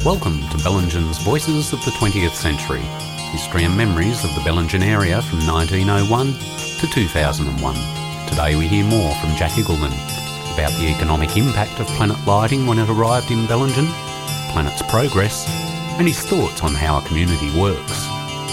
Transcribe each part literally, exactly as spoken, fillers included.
Welcome to Bellingen's Voices of the twentieth Century, history and memories of the Bellingen area from nineteen oh one to two thousand one. Today we hear more from Jack Eagleman about the economic impact of Planet lighting when it arrived in Bellingen, Planet's progress, and his thoughts on how a community works.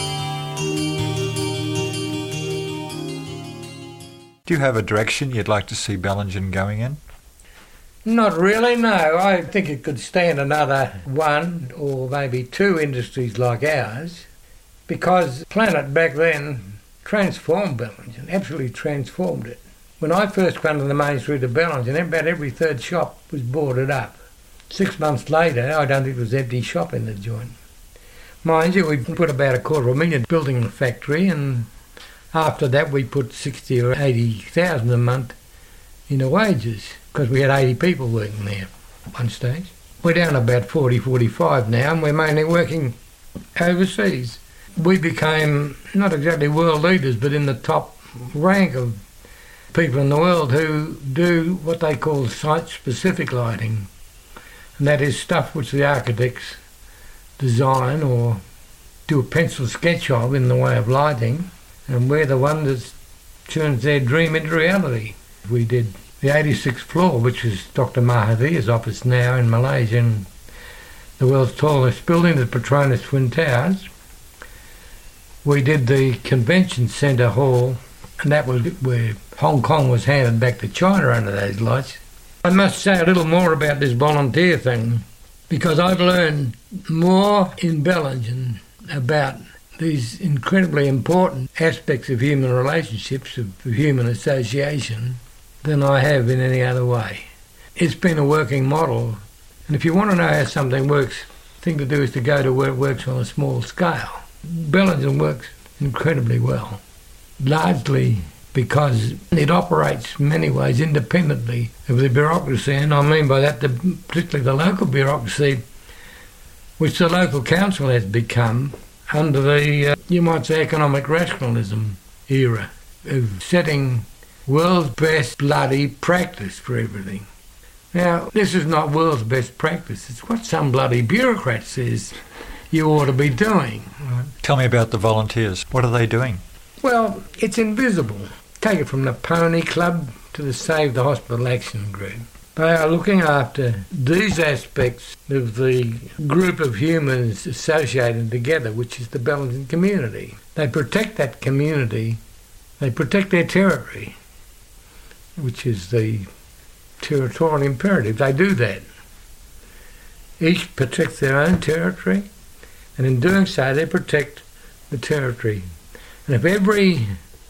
Do you have a direction you'd like to see Bellingen going in? Not really, no. I think it could stand another one or maybe two industries like ours, because Planet back then transformed Bellingen, absolutely transformed it. When I first come to the main street of Bellingen, about every third shop was boarded up. Six months later, I don't think there was an empty shop in the joint. Mind you, we put about a quarter of a million building the factory, and after that we put sixty or eighty thousand a month into wages, because we had eighty people working there at one stage. We're down to about forty, forty-five now, and we're mainly working overseas. We became not exactly world leaders, but in the top rank of people in the world who do what they call site-specific lighting, and that is stuff which the architects design or do a pencil sketch of in the way of lighting, and we're the one that turns their dream into reality. We did the eighty-sixth floor, which is Doctor Mahathir's office now in Malaysia, and the world's tallest building, the Petronas Twin Towers. We did the convention centre hall, and that was where Hong Kong was handed back to China under those lights. I must say a little more about this volunteer thing, because I've learned more in Bellingen about these incredibly important aspects of human relationships, of human association, than I have in any other way. It's been a working model, and if you want to know how something works, the thing to do is to go to where it works on a small scale. Bellingen works incredibly well, largely because it operates in many ways independently of the bureaucracy, and I mean by that the, particularly the local bureaucracy, which the local council has become under the, uh, you might say, economic rationalism era of setting world's best bloody practice for everything. Now, this is not world's best practice. It's what some bloody bureaucrat says you ought to be doing. Right. Tell me about the volunteers. What are they doing? Well, it's invisible. Take it from the Pony Club to the Save the Hospital Action Group. They are looking after these aspects of the group of humans associated together, which is the Bellingen community. They protect that community. They protect their territory, which is the territorial imperative. They do that. Each protects their own territory, and in doing so they protect the territory. And if every...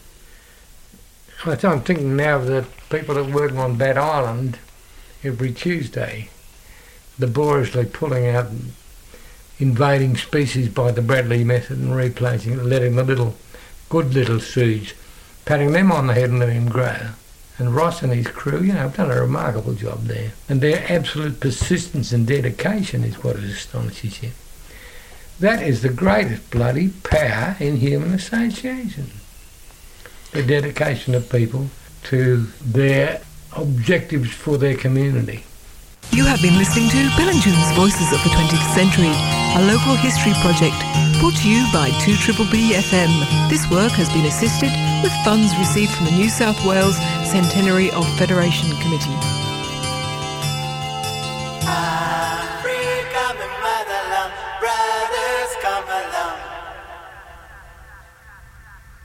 I'm thinking now of the people that work on Bat Island every Tuesday, laboriously pulling out invading species by the Bradley method and replacing it, letting the little, good little seeds, patting them on the head and letting them grow. And Ross and his crew, you know, have done a remarkable job there. And their absolute persistence and dedication is what astonishes you. That is the greatest bloody power in human association. The dedication of people to their objectives for their community. You have been listening to Bellingen's Voices of the twentieth Century, a local history project brought to you by two B B F M. This work has been assisted with funds received from the New South Wales Centenary of Federation Committee. Africa, my motherland, brothers come along.